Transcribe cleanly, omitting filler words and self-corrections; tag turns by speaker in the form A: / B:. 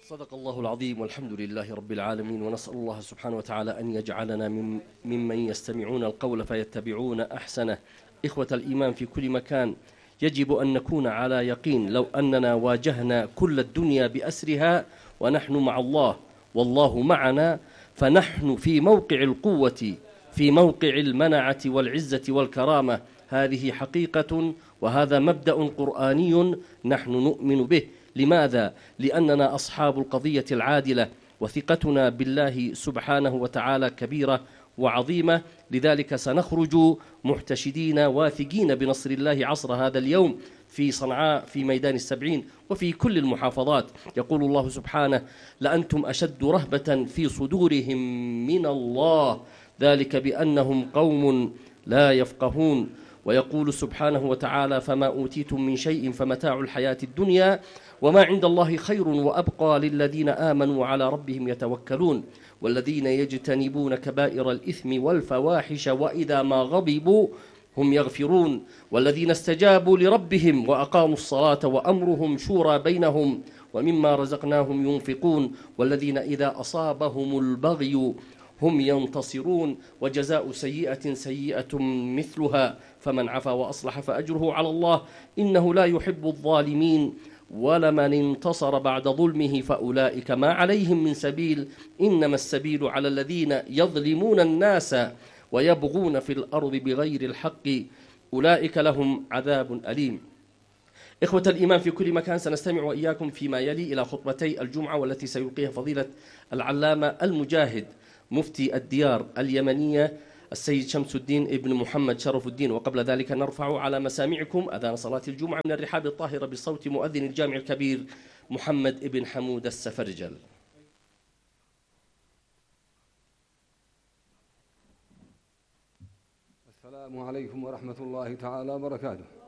A: صدق الله العظيم، والحمد لله رب العالمين، ونسأل الله سبحانه وتعالى أن يجعلنا ممن يستمعون القول فيتبعون أحسنه. إخوة الإيمان في كل مكان، يجب أن نكون على يقين لو أننا واجهنا كل الدنيا بأسرها ونحن مع الله والله معنا، فنحن في موقع القوة، في موقع المنعة والعزة والكرامة. هذه حقيقة، وهذا مبدأ قرآني نحن نؤمن به. لماذا؟ لأننا أصحاب القضية العادلة، وثقتنا بالله سبحانه وتعالى كبيرة وعظيمة. لذلك سنخرج محتشدين واثقين بنصر الله عصر هذا اليوم في صنعاء، في ميدان السبعين، وفي كل المحافظات. يقول الله سبحانه: لأنتم أشد رهبة في صدورهم من الله، ذلك بأنهم قوم لا يفقهون. ويقول سبحانه وتعالى: فما أوتيتم من شيء فمتاع الحياة الدنيا وما عند الله خير وأبقى للذين آمنوا وعلى ربهم يتوكلون، والذين يجتنبون كبائر الإثم والفواحش وإذا ما غضبوا هم يغفرون، والذين استجابوا لربهم وأقاموا الصلاة وأمرهم شورى بينهم ومما رزقناهم ينفقون، والذين إذا أصابهم البغي هم ينتصرون، وجزاء سيئة سيئة مثلها، فمن عفا وأصلح فأجره على الله إنه لا يحب الظالمين، ولمن انتصر بعد ظلمه فأولئك ما عليهم من سبيل، إنما السبيل على الذين يظلمون الناس ويبغون في الأرض بغير الحق، أولئك لهم عذاب أليم. إخوة الإيمان في كل مكان، سنستمع وإياكم فيما يلي إلى خطبتي الجمعة، والتي سيلقيها فضيلة العلامة المجاهد مفتي الديار اليمنية السيد شمس الدين ابن محمد شرف الدين. وقبل ذلك نرفع على مسامعكم أذان صلاة الجمعة من الرحاب الطاهرة بصوت مؤذن الجامع الكبير محمد ابن حمود السفرجل.
B: السلام عليكم ورحمة الله تعالى وبركاته.